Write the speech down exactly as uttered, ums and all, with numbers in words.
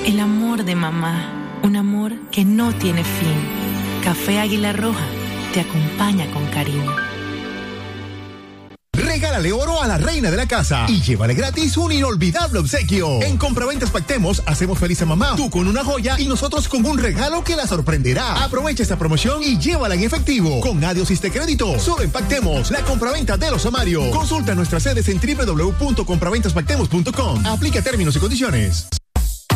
El amor de mamá, un amor que no tiene fin. Café Águila Roja te acompaña con cariño. Regálale oro a la reina de la casa y llévale gratis un inolvidable obsequio. En Compraventas Pactemos hacemos feliz a mamá, tú con una joya y nosotros con un regalo que la sorprenderá. Aprovecha esta promoción y llévala en efectivo con Adios Iste Crédito. Solo en Pactemos, la compraventa de los Amarios. Consulta nuestras sedes en doble u doble u doble u punto compraventas pactemos punto com. Aplica términos y condiciones.